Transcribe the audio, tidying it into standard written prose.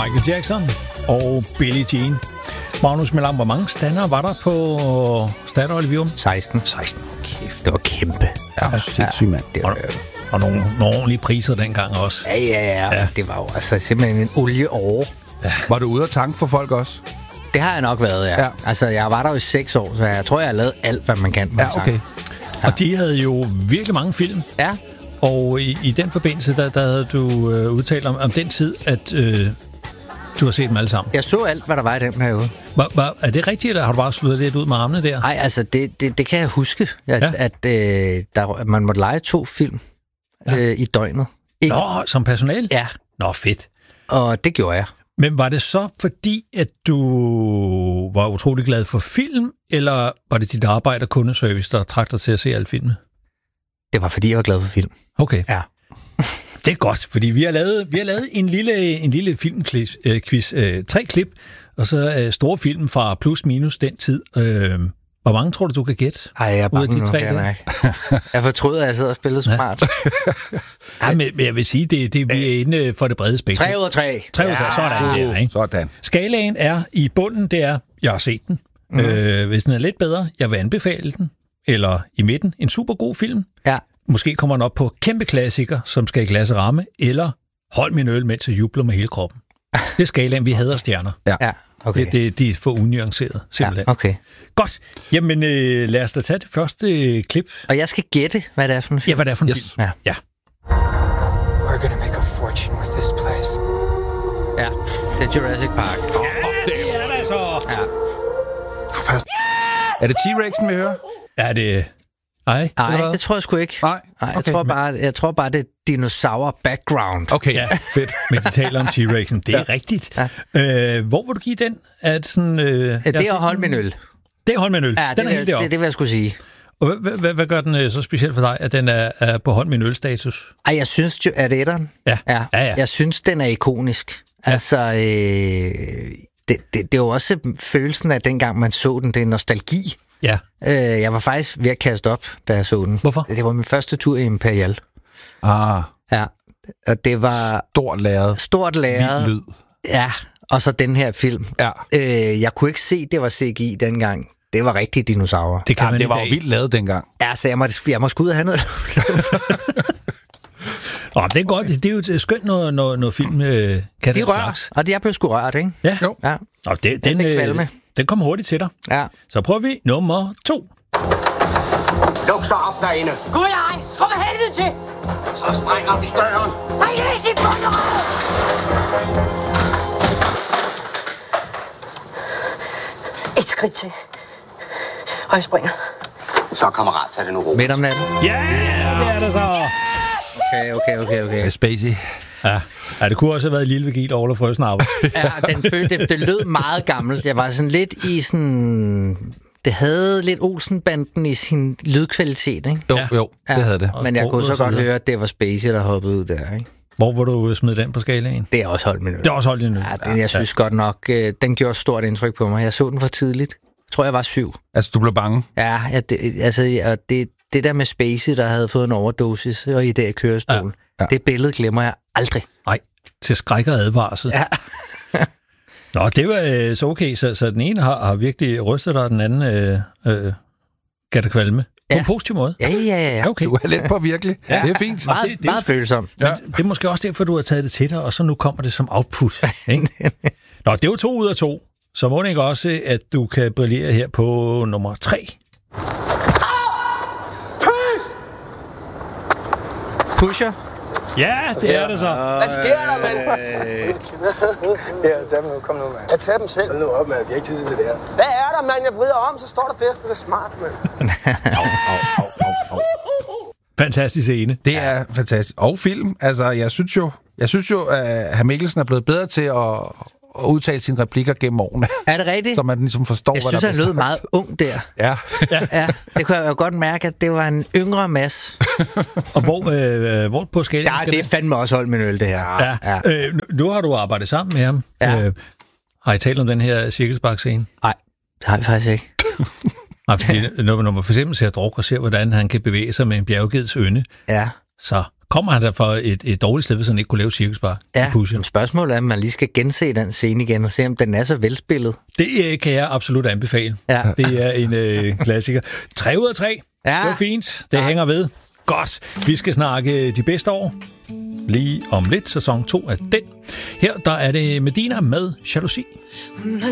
Michael Jackson og Billie Jean. Magnus Melam, hvor mange stander var der på Statoil i Virum? 16. 16. Kæft. Det var kæmpe. Ja, sindssygt, mand. Det var, Og nogle ordentlige priser dengang også. ja. Det var jo altså simpelthen en olieår. Ja. Var du ude at tanke for folk også? Det har jeg nok været, ja. Altså, jeg var der jo i 6 år, så jeg tror, jeg har lavet alt, hvad man kan. Ja, okay. Ja. Og de havde jo virkelig mange film. Ja. Og i den forbindelse, der havde du udtalt om den tid, at du har set dem alle sammen. Jeg så alt, hvad der var i den periode. Er det rigtigt, eller har du bare slået lidt ud med armene der? Nej, altså, det kan jeg huske, at man måtte lege 2 film i døgnet. Ikke? Nå, som personale? Ja. Nå, fedt. Og det gjorde jeg. Men var det så fordi, at du var utrolig glad for film, eller var det dit arbejde og kundeservice, der trak dig til at se alle filmene? Det var fordi, jeg var glad for film. Okay. Ja. Det er godt, fordi vi har lavet en lille filmquiz. 3 klip, og så store film fra plus minus den tid. Hvor mange tror du kan gætte? Ej, jeg er bange nu, jeg fortryder, at jeg sidder og spillede smart. Ja, men jeg vil sige, vi er inde for det brede spektrum. 3 ud af 3. 3 ud af 3, sådan der, ikke? Sådan. Skalaen er i bunden, det er, jeg har set den. Hvis den er lidt bedre, jeg vil anbefale den. Eller i midten, en super god film. Ja. Måske kommer den op på kæmpe klassiker, som skal i glas og ramme, eller hold min øl, mens jeg jubler med hele kroppen. Det er skalaen, vi hader stjerner. Ja. Okay. Det er for unuanceret, simpelthen. Ja, okay. Godt. Jamen, lad os da tage det første klip. Og jeg skal gætte, hvad det er for en film. Ja, hvad det er for en film. Ja. We're gonna make a fortune with this place. Ja, det er Jurassic Park. Det er det så. Ja. Er det T-Rexen, vi hører? Er det... Nej, det tror jeg sgu ikke. Nej, okay. Jeg tror bare, det er dinosaur background. Okay, ja, fedt. Men de taler om T-Rexen. Det er rigtigt. Ja. Hvor vil du give den? Er det sådan... det er at holde min øl. Det er hold min øl. Ja, den er helt deroppe. Det vil jeg skulle sige. Og hvad gør den så specielt for dig, at den er på hold min øl-status? Ej, jeg synes jo, at etteren. Ja. Jeg synes, den er ikonisk. Ja. Altså, det er jo også følelsen af, dengang man så den, det er nostalgi. Ja. Jeg var faktisk ved at kaste op, da jeg så den. Hvorfor? Det var min første tur i Imperial. Ja, og det var... Stort lærred. Vild lyd. Ja, og så den her film. Ja. Jeg kunne ikke se, det var CGI dengang. Det var rigtige dinosaurer. Det var jo vildt lavet dengang. Ja, så jeg må sgu ud og have noget. Det er godt. Det er jo skønt, når film kan de rører, og de er blevet sgu rørt, ikke? Ja. Jo. Ja. Og den kommer hurtigt til dig. Ja. Så prøver vi nummer 2. Luk så op derinde. Gud nej! Kom helvede til! Så sprænger vi døren. Bring løs i bunderød! Et skridt til. Og jeg springer. Så kammerat, tag det nu ro. Midt om natten. Ja, det er det så. Okay. Spacey. Ja, det kunne også have været Lille Vigil og Ole Frøsnapper. Ja, det lød meget gammelt. Jeg var sådan lidt i sådan... Det havde lidt Olsen-banden i sin lydkvalitet, ikke? Jo, det havde det. Men jeg kunne så godt høre, at det var Spacey, der hoppede ud der, ikke? Hvor var du smidt den på skalaen? Det er også holdt min øl. Det er også holdt din øl. Ja, jeg synes godt nok, den gjorde stort indtryk på mig. Jeg så den for tidligt. Jeg tror, jeg var 7. Altså, du blev bange? Ja, det der med Spacey, der havde fået en overdosis, og i det kørestol, det billede glemmer jeg aldrig. Nej, til skræk og advarsel. Ja. Nå, det var så okay, så den ene har virkelig rystet dig, og den anden gav dig kvalme. På en positiv måde. Ja. Okay. Du er lidt på virkelig. Ja. Det er fint. Meget følsom. Ja. Det er måske også derfor, du har taget det til dig, og så nu kommer det som output. Ikke? Nå, det er jo 2 ud af 2. Så må det ikke også, at du kan brillere her på nummer 3. Pusher? Ja, det er det så. Hvad sker der, mand? Ja, tag dem nu. Kom nu, mand. Jeg tager dem selv. Hold nu op, mand. Vi har ikke tid til det der. Hvad er der, mand? Jeg vrider om, så står der der. Det er smart, mand. Fantastisk scene. Det er fantastisk. Og film. Altså, jeg synes jo, at hr. Mikkelsen er blevet bedre til at udtale sine replikker gennem årene. Er det rigtigt? Så man ligesom forstår, hvad der bliver sagt. Jeg synes, han lød meget ung der. Ja. Det kunne jeg jo godt mærke, at det var en yngre Mads. Og hvor på skalaen? Ja, det er fandme også holdt min øl, det her. Ja. Nu har du arbejdet sammen med ham. Ja. Har I talt om den her Cirkelspark-scene? Nej, det har vi faktisk ikke. Fordi når man for eksempel ser druk og ser, hvordan han kan bevæge sig med en bjerggeds ynde, så kommer han der fra et dårligt sted, hvis han ikke kunne lave cirkusbar? Ja, men spørgsmålet er, om man lige skal gense den scene igen og se, om den er så velspillet. Det kan jeg absolut anbefale. Ja. Det er en klassiker. 3 ud af 3. Ja. Det var fint. Det hænger ved. Godt. Vi skal snakke de bedste år. Lige om lidt, sæson 2 af den. Her der er det Medina med Jalousi.